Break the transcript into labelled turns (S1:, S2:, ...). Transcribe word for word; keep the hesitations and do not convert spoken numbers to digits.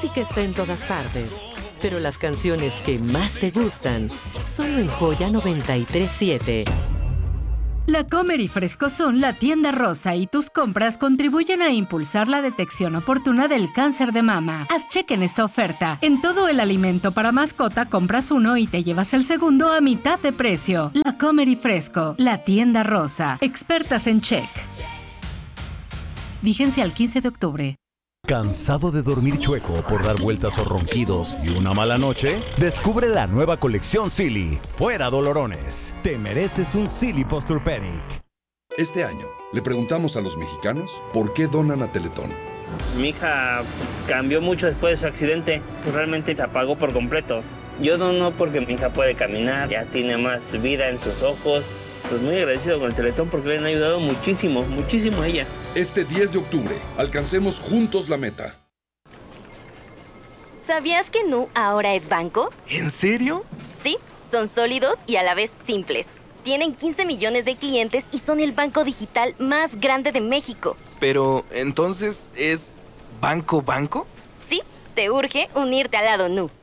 S1: música está en todas partes, pero las canciones que más te gustan, solo en Joya noventa y tres siete.
S2: La Comer y Fresco son la tienda rosa y tus compras contribuyen a impulsar la detección oportuna del cáncer de mama. Haz cheque en esta oferta. En todo el alimento para mascota compras uno y te llevas el segundo a mitad de precio. La Comer y Fresco, la tienda rosa. Expertas en check. Vigencia al quince de octubre.
S3: ¿Cansado de dormir chueco por dar vueltas o ronquidos y una mala noche? Descubre la nueva colección Silly. Fuera dolorones. Te mereces un Silly Posturepedic.
S4: Este año le preguntamos a los mexicanos por qué donan a Teletón.
S5: Mi hija cambió mucho después de su accidente, pues realmente se apagó por completo. Yo dono porque mi hija puede caminar, ya tiene más vida en sus ojos. Pues muy agradecido con el Teletón porque le han ayudado muchísimo, muchísimo a ella.
S4: Este diez de octubre, alcancemos juntos la meta.
S6: ¿Sabías que Nu ahora es banco?
S7: ¿En serio?
S6: Sí, son sólidos y a la vez simples. Tienen quince millones de clientes y son el banco digital más grande de México.
S7: Pero, ¿entonces es banco banco?
S6: Sí, te urge unirte al lado Nu.